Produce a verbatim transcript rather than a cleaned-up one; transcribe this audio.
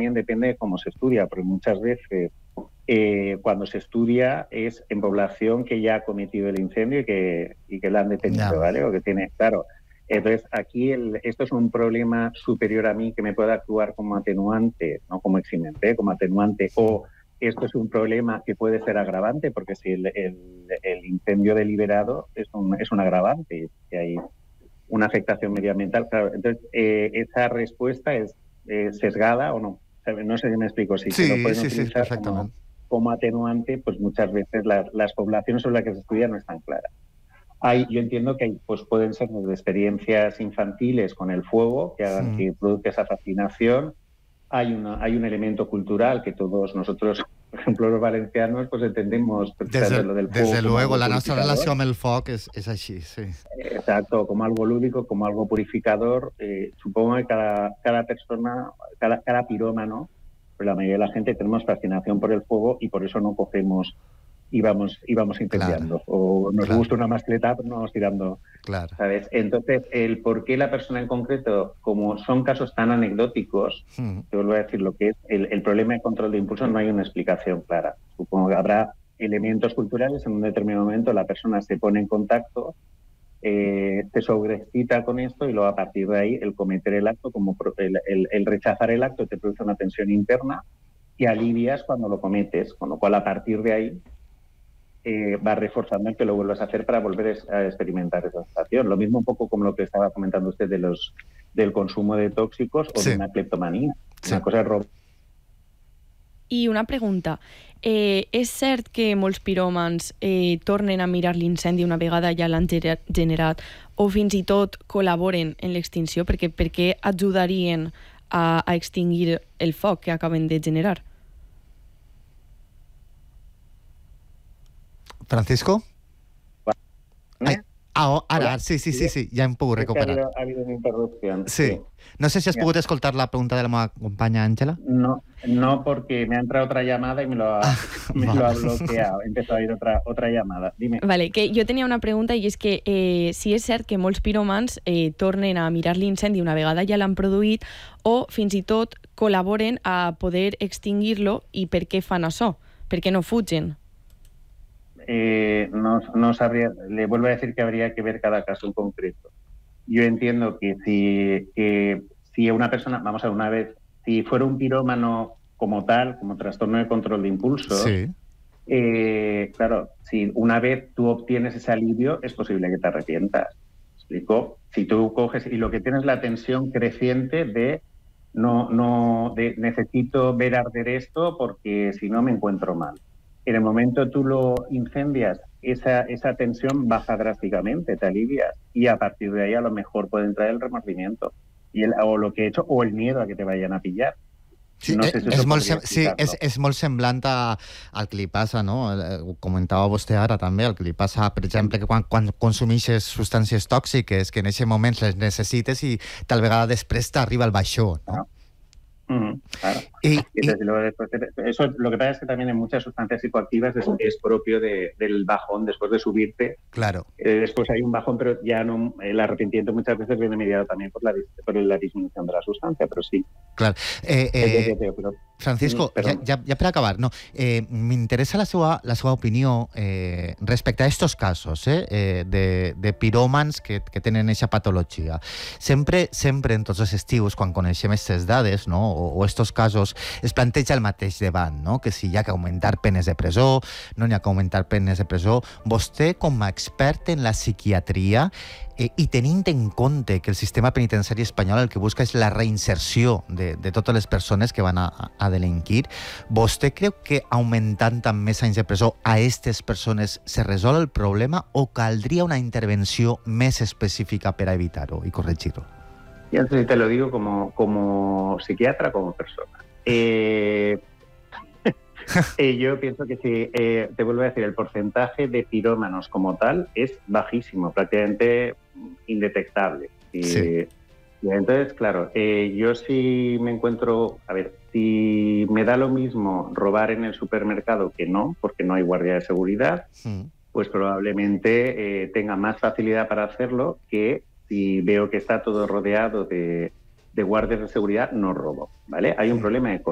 también depende de cómo se estudia, porque muchas veces eh, cuando se estudia es en población que ya ha cometido el incendio y que, y que la han detenido, Ya. ¿vale? O que tiene, claro. Entonces, aquí el, esto es un problema superior a mí que me puede actuar como atenuante, no como eximente, como atenuante, o esto es un problema que puede ser agravante, porque si el, el, el incendio deliberado es un, es un agravante, que hay una afectación medioambiental. Claro, entonces, eh, esa respuesta es eh, sesgada o no. O sea, no sé si me explico. Si se lo Sí, pueden sí, sí, utilizar como, perfectament. como atenuante, pues muchas veces la, las poblaciones sobre las que se estudia no están claras. Hay, yo entiendo que hay, pues pueden ser desde experiencias infantiles con el fuego que hagan Mm. que produzca esa fascinación. Hay, una, hay un elemento cultural que todos nosotros, por ejemplo, los valencianos, pues entendemos Desde, lo del fuego desde como luego, algo la nostra purificador. relació amb el foc és, és així, sí. Exacto, como algo lúdico, como algo purificador. Eh, supongo que cada, cada persona, cada, cada pirómano, pero la mayoría de la gente tenemos fascinación por el fuego y por eso no cogemos y vamos, y vamos incendiando. Claro, O nos claro. gusta una mascleta, pero no vamos tirando. Claro. ¿Sabes? Entonces, el por qué la persona en concreto, como son casos tan anecdóticos, Mm. te vuelvo a decir lo que es el, el problema de control de impulso, no hay una explicación clara. Supongo que habrá elementos culturales, en un determinado momento la persona se pone en contacto, eh, te sobrecita con esto y luego a partir de ahí el cometer el acto, como el, el, el rechazar el acto te produce una tensión interna y alivias cuando lo cometes, con lo cual a partir de ahí Eh, va reforzando el que lo vuelvas a hacer para volver a experimentar esa sensación. Lo mismo un poco como lo que estaba comentando usted de los, del consumo de tóxicos o Sí. de una cleptomanía. Sí. Una cosa es robar. I una pregunta. Eh, és cert que molts piròmans eh, tornen a mirar l'incendi una vegada ja l'han generat o fins i tot col·laboren en l'extinció? Perquè per què ajudarien a, a extingir el foc que acaben de generar? Francisco? Ai, ah, ara, Hola. sí, sí, sí, sí, ja hem pogut Es que ha recuperar. habido, ha habido una interrupción. Sí. Sí. No sé si has Ya. pogut escoltar la pregunta de la meva companya Àngela. No, no, porque me ha entrado otra llamada y me lo ha, me vale. lo ha bloqueado. He empezado a ir otra, otra llamada. Dime. Vale, que jo tenia una pregunta i és que eh, si és cert que molts piròmans eh, tornen a mirar l'incendi una vegada ja l'han produït o fins i tot col·laboren a poder extingir-lo i per què fan això? Per què no fugen? Eh, no, no sabría, le vuelvo a decir que habría que ver cada caso en concreto. Yo entiendo que si, que si una persona, vamos a ver, una vez, si fuera un pirómano como tal, como trastorno de control de impulso, Sí. eh, claro, si una vez tú obtienes ese alivio, es posible que te arrepientas. ¿Me explico? Si tú coges y lo que tienes es la tensión creciente de no, no, de necesito ver arder esto porque si no me encuentro mal. En el momento tú lo incendias, esa, esa tensión baja drásticamente, te alivias y a partir de ahí a lo mejor puede entrar el remordimiento y el, o lo que he hecho o el miedo a que te vayan a pillar. Sí, no eh, sé si és, eso molt, podria sem- sí, és, explicar-lo. és molt semblant a, al que li passa, no? Eh, Ho comentava vostè ara també, el que li passa, per exemple, que quan, quan consumeixes substàncies tòxiques, que en aquest moment les necessites i tal vegada després t'arriba el baixó, no? Mm, claro. Y, Y y- desde luego, después de- eso, lo que pasa es que también en muchas sustancias psicoactivas es, es propio de, del bajón después de subirte. claro, Eh, después hay un bajón, pero ya no, el arrepentimiento muchas veces viene mediado también por la, dis- por la disminución de la sustancia, pero sí. clar. Eh, Eh, eh, eh, eh, pero, Francisco, Mm, perdó. ja, ja, ja per acabar, no, eh, m'interessa la seva, la seva opinió eh, respecte a estos casos eh, eh, de, de piròmans que, que tenen aquesta patologia. Sempre, sempre en tots els estius, quan coneixem aquestes dades, no, o, o estos casos, es planteja el mateix debat, no? Que si hi ha que augmentar penes de presó, no hi ha que augmentar penes de presó. Vostè, com a expert en la psiquiatria, eh, i tenint en compte que el sistema penitenciari espanyol el que busca és la reinserció de, de totes les persones que van a, a delinquir, vostè creu que augmentant amb més anys de presó a aquestes persones se resol el problema o caldria una intervenció més específica per a evitar-ho i corregir-ho? Y entonces te lo digo como, como psiquiatra, como persona. Eh, eh, yo pienso que si, eh, te vuelvo a decir, el porcentaje de pirómanos como tal es bajísimo, prácticamente indetectable. Y, Sí. y entonces, claro, eh, yo sí me encuentro, a ver, si me da lo mismo robar en el supermercado que no, porque no hay guardia de seguridad, Mm. pues probablemente eh, tenga más facilidad para hacerlo que si veo que está todo rodeado de, de guardias de seguridad, no robo, ¿vale? Hay un Sí. problema de